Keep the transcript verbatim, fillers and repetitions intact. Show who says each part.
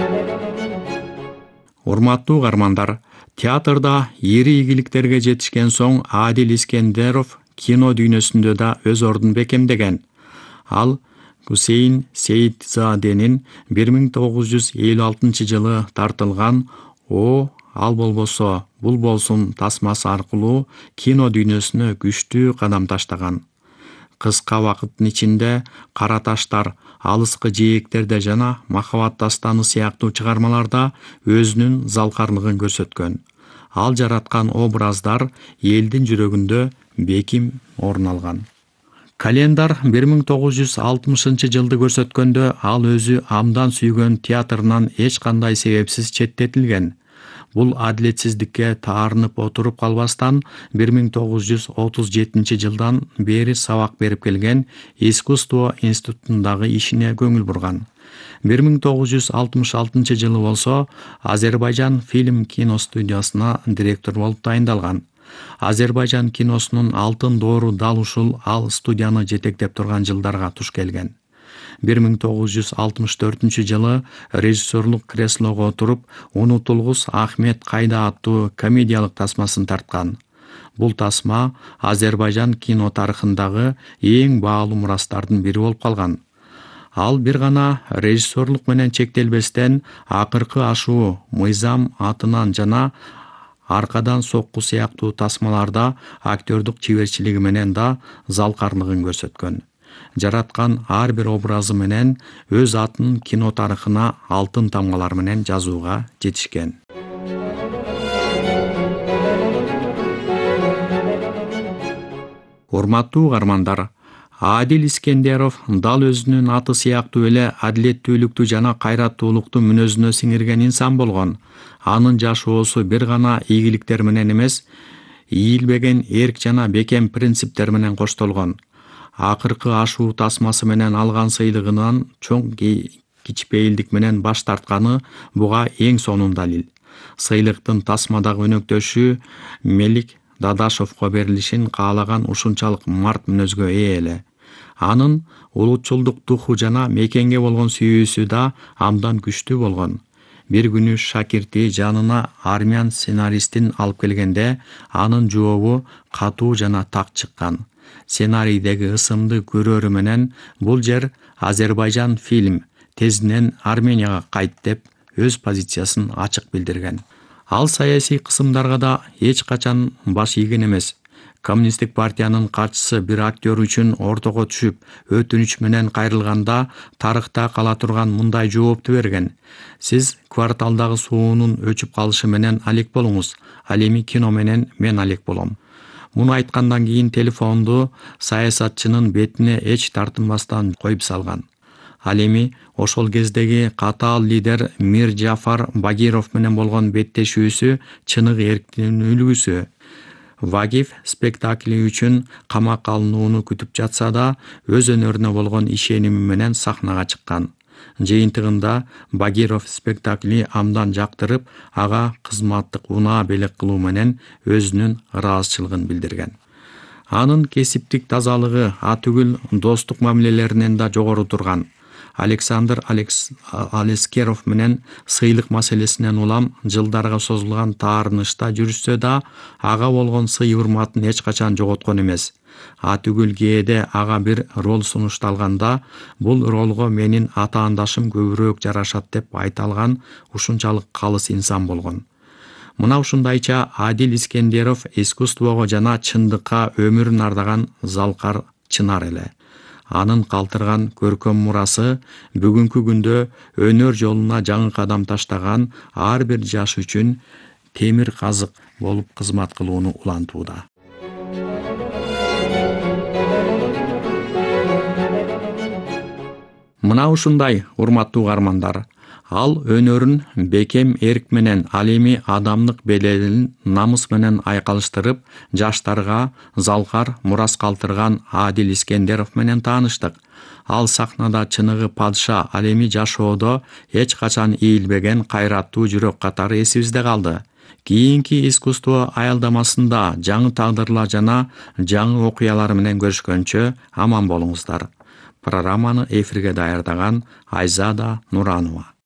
Speaker 1: Урматтуу угармандар, театрда ири ийгиликтерге жетишкен соң Адил Искендеров кино дүйнөсүндө да өз ордун бекемдеген. Ал Гусейн Сейитзаденин бир миң тогуз жүз элүү алтынчы жылы тартылган «О, ал болбосо, бул болсун» тасмасы аркылуу кино дүйнөсүнө күчтүү кадам таштаган. Кыска вакыттын ичинде «Кара таштар», «Алыскы жээктерде» жана «Махаббат дастаны» сыяктуу чыгармаларда өзүнүн залкарлыгын көрсөткөн. Ал жараткан образдар элдин жүрөгүндө беким орун алган. Календар бир миң тогуз жүз алтымышынчы жылды көрсөткөндө ал өзү абдан сүйгөн театрынан эч кандай себепсиз четтетилген. Бул адилетсиздикке таарынып отуруп калбастан бир миң тогуз жүз отуз жетинчи жылдан бери сабак берип келген искусство институтундагы ишине көңүл бурган. бир миң тогуз жүз алтымыш алтынчы жылы болсо Азербайжан фильм киностудиясына директор болуп тайындалган. Азербайжан киносунун алтын доору дал ушул ал студияны жетектеп турган жылдарга туш келген. бир миң тогуз жүз алтымыш төртүнчү жылы режиссерлук креслого отуруп «Унутулгус Ахмет кайда» аттуу комедиялык тасмасын тарткан. Бул тасма Азербайжан кино тарыхындагы эң баалуу мурастардын бири болуп калган. Ал бир гана режиссерлук менен чектелбестен «Акыркы ашуу», «Мыйзам атынан» жана «Аркадан сокку» сыяктуу тасмаларда актёрдук чеберчилиги менен да залкарлыгын көрсөткөн. Жараткан ар бир образы менен өз атын кино тарыхына алтын тамгалар менен жазууга жетишкен. Урматтуу угармандар, Адил Искендеров дал өзүнүн аты сыяктуу эле адилеттүүлүктү жана кайраттуулукту мүнөзүнө сиңирген инсан болгон. Анын жашоосу бир гана ийгиликтер менен эмес, ийилбеген эрк жана бекем принциптер менен коштолгон. Акыркы ашуу тасмасы менен алган сыйлыгынан чоң кичпейилдик менен баш тартканы буга эң сонун далил. Сыйлыктын тасмадагы өнөктөшү Мелик Дадашовго берилишин каалаган ушунчалык март мүнөзгө ээ эле. Анын улутчулдук духу жана мекенге болгон сүйүүсү да абдан күчтүү болгон. Бир күнү шакирти жанына армян сценаристин алып келгенде анын жообу катуу жана так чыккан. Сценарийдеги ысымды көрөрү менен бул жер Азербайжан фильм, тезинен Арменияга кайт деп өз позициясын ачык билдирген. Ал саясий кысымдарга да эч качан баш ийген эмес. Коммунисттик партиянын катчысы бир актер үчүн ортого түшүп, өтүнүч менен кайрылганда тарыхта кала турган мындай жоопту берген: «Сиз кварталдагы суунун өчүп калышы менен алек болуңуз, ал эми кино менен мен алек болом». Муну айткандан кийин телефонду саясатчынын бетине эч тартынбастан коюп салган. Ал эми ошол кездеги катаал лидер Мир Жафар Багиров менен болгон беттешүүсү чыныгы эрктин үлгүсү. Вагиф спектакли үчүн камакка алынууну күтүп жатса да, өз өнөрүнө болгон ишеними менен сахнага чыккан. Жыйынтыгында Багиров спектакли абдан жактырып, ага кызматтык унаа белек кылуу менен өзүнүн ыраазычылыгын билдирген. Анын кесиптик тазалыгы атүгүл достук мамилелеринен да жогору турган. Александр Алекс... Алескеров менен сыйлык маселесинен улам жылдарга созулган таарынышта жүрүшсө да, ага болгон сый урматын эч качан жоготкон эмес. Атүгүл кээде ага бир роль сунушталганда, бул ролго менин атаандашым көбүрөөк жарашат деп айта алган ушунчалык калыс инсан болгон. Мына ушундайча Адил Искендеров искусствого жана чындыкка өмүрүн ардаган залкар чынар эле. Анын калтырган көркөм мурасы бүгүнкү күндө өнөр жолуна жаңы кадам таштаган ар бир жаш үчүн темир казык болуп кызмат кылууну улантууда. Мына ушундай, урматтуу угармандар, ал өнөрүн бекем эрк менен, ал эми адамдык беделин намыс менен айкалыштырып, жаштарга залкар мурас калтырган Адил Искендеров менен тааныштык. Ал сахнада чыныгы падыша, ал эми жашоодо эч качан ийилбеген кайраттуу жүрөк катары эсибизде калды. Кийинки искусство аялдамасында жаңы тагдырлар жана жаңы окуялар менен көрүшкөнчө аман болуңуздар. Программаны эфирге даярдаган Айзада Нуранова.